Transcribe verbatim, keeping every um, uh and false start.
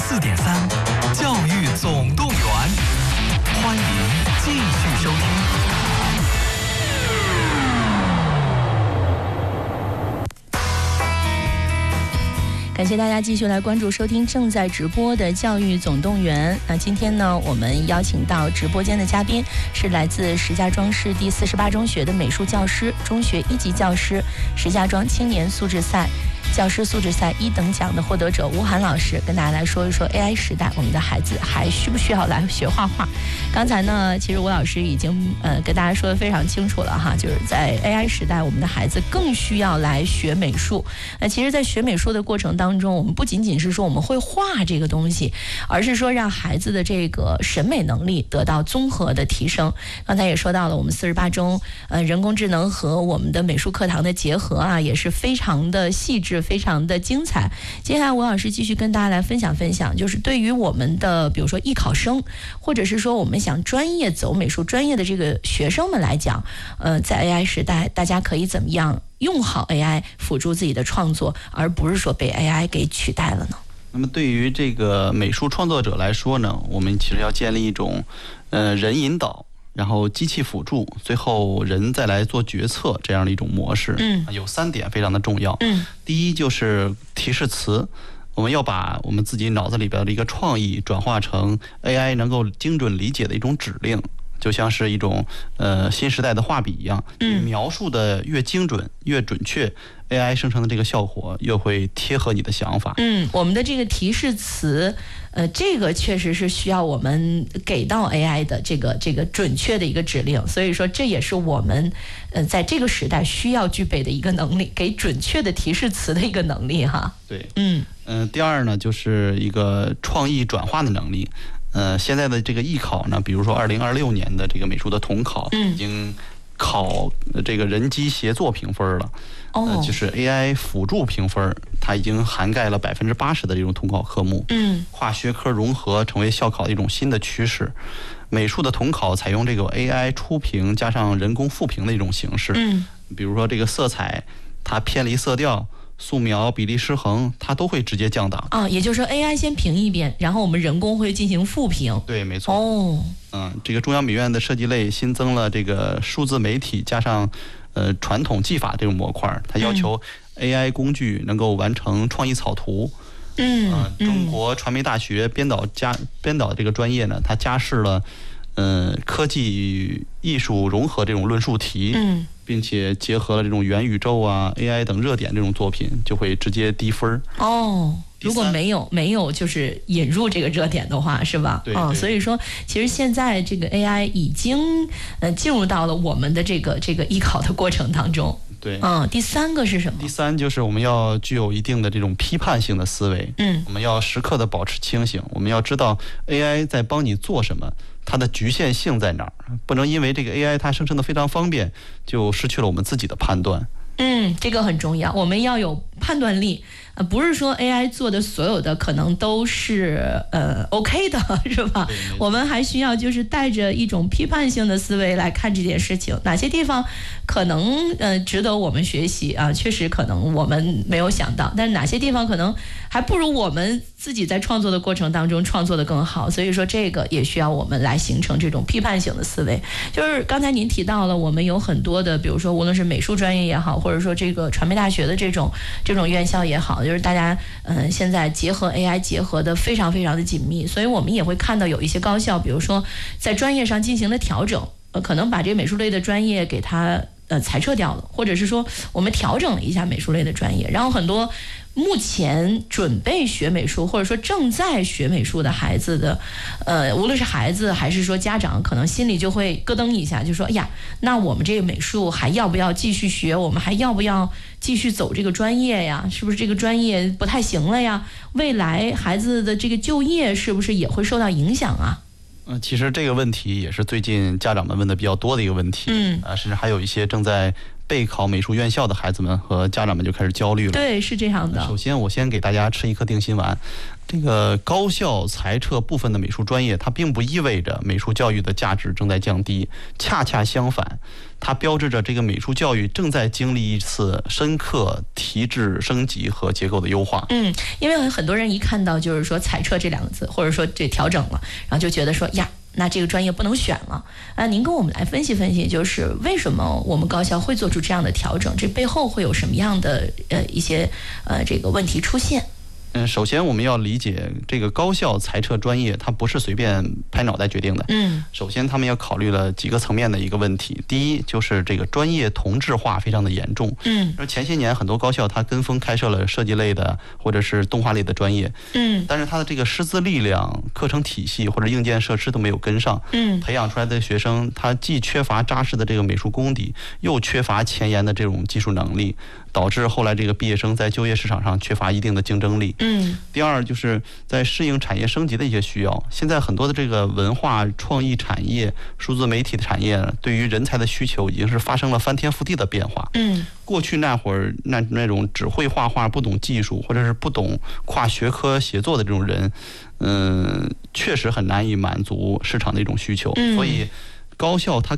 四点三，教育总动员，欢迎继续收听。 感谢大家继续来关注收听正在直播的教育总动员。那今天呢，我们邀请到直播间的嘉宾是来自石家庄市第四十八中学的美术教师、中学一级教师、石家庄青年素质赛教师素质赛一等奖的获得者吴涵老师，跟大家来说一说 A I 时代我们的孩子还需不需要来学画画。刚才呢，其实吴老师已经呃跟大家说得非常清楚了哈，就是在 A I 时代我们的孩子更需要来学美术。那其实在学美术的过程当中，我们不仅仅是说我们会画这个东西，而是说让孩子的这个审美能力得到综合的提升。刚才也说到了我们四十八中呃人工智能和我们的美术课堂的结合啊，也是非常的细致，非常的精彩。接下来吴老师继续跟大家来分享分享，就是对于我们的比如说艺考生，或者是说我们想专业走美术专业的这个学生们来讲，呃，在 A I 时代大家可以怎么样用好 A I 辅助自己的创作，而不是说被 A I 给取代了呢？ 那么对于这个美术创作者来说呢，我们其实要建立一种呃人引导，然后机器辅助，最后人再来做决策这样的一种模式。嗯，有三点非常的重要。嗯，第一就是提示词，我们要把我们自己脑子里边的一个创意转化成 A I 能够精准理解的一种指令，就像是一种呃新时代的画笔一样，嗯，描述的越精准越准确， A I 生成的这个效果越会贴合你的想法。 嗯，我们的这个提示词，呃，这个确实是需要我们给到 A I 的这个这个准确的一个指令，所以说这也是我们呃在这个时代需要具备的一个能力，给准确的提示词的一个能力哈。 对，嗯嗯、呃，第二呢，就是一个创意转化的能力。呃，现在的这个艺考呢，比如说二零二六年的这个美术的统考，嗯，已经考这个人机协作评分了，哦、呃，就是 A I 辅助评分，它已经涵盖了百分之八十的这种统考科目，嗯，跨学科融合成为校考的一种新的趋势。美术的统考采用这个 A I 初评加上人工复评的一种形式，嗯，比如说这个色彩它偏离色调、素描比例失衡，它都会直接降档啊。也就是说 A I 先评一遍，然后我们人工会进行复评。 对，没错。哦，嗯，这个中央美院的设计类新增了这个数字媒体加上呃传统技法这种模块，它要求 A I 工具能够完成创意草图。嗯，呃、中国传媒大学编导加编导这个专业呢，它加试了呃科技与艺术融合这种论述题。嗯。并且结合了这种元宇宙啊、A I 等热点这种作品，就会直接低分哦。 如果没有没有就是引入这个热点的话，是吧？ 对。哦， 所以说，其实现在这个 A I 已经呃进入到了我们的这个这个艺考的过程当中。 对。 嗯，第三个是什么？ 第三就是我们要具有一定的这种批判性的思维。嗯。我们要时刻的保持清醒，我们要知道 A I 在帮你做什么。它的局限性在哪儿？不能因为这个 A I 它生成的非常方便，就失去了我们自己的判断。 嗯，这个很重要，我们要有判断力。呃，不是说 A I 做的所有的可能都是呃 OK 的，是吧？我们还需要就是带着一种批判性的思维来看这件事情，哪些地方可能呃值得我们学习啊？确实可能我们没有想到，但是哪些地方可能还不如我们自己在创作的过程当中创作的更好。所以说这个也需要我们来形成这种批判性的思维。就是刚才您提到了，我们有很多的，比如说无论是美术专业也好，或者说这个传媒大学的这种这种院校也好，就是大家嗯、呃、现在结合 A I 结合的非常非常的紧密，所以我们也会看到有一些高校，比如说在专业上进行了调整，呃，可能把这个美术类的专业给它呃裁撤掉了，或者是说我们调整了一下美术类的专业，然后很多目前准备学美术或者说正在学美术的孩子的，呃，无论是孩子还是说家长，可能心里就会咯噔一下，就说哎呀，那我们这个美术还要不要继续学？我们还要不要继续走这个专业呀？是不是这个专业不太行了呀？未来孩子的这个就业是不是也会受到影响啊？ 嗯，其实这个问题也是最近家长们问的比较多的一个问题。嗯，啊，甚至还有一些正在备考美术院校的孩子们和家长们就开始焦虑了。 对，是这样的。 首先，我先给大家吃一颗定心丸。这个高校裁撤部分的美术专业，它并不意味着美术教育的价值正在降低，恰恰相反，它标志着这个美术教育正在经历一次深刻提质升级和结构的优化。 嗯，因为很多人一看到就是说裁撤这两个字，或者说这调整了，然后就觉得说呀，那这个专业不能选了啊！您跟我们来分析分析，就是为什么我们高校会做出这样的调整？这背后会有什么样的呃一些呃这个问题出现？ 嗯，首先我们要理解这个高校裁撤专业，它不是随便拍脑袋决定的。 嗯， 首先他们要考虑了几个层面的一个问题。第一，就是这个专业同质化非常的严重。 嗯， 而前些年很多高校它跟风开设了设计类的或者是动画类的专业。 嗯， 但是它的这个师资力量、课程体系或者硬件设施都没有跟上。 嗯， 培养出来的学生，他既缺乏扎实的这个美术功底，又缺乏前沿的这种技术能力，导致后来这个毕业生在就业市场上缺乏一定的竞争力。 嗯， 第二，就是在适应产业升级的一些需要。现在很多的这个文化创意产业、数字媒体的产业，对于人才的需求已经是发生了翻天覆地的变化。 嗯， 过去那会儿那那种只会画画不懂技术，或者是不懂跨学科协作的这种人，嗯，确实很难以满足市场的一种需求。 嗯， 所以高校它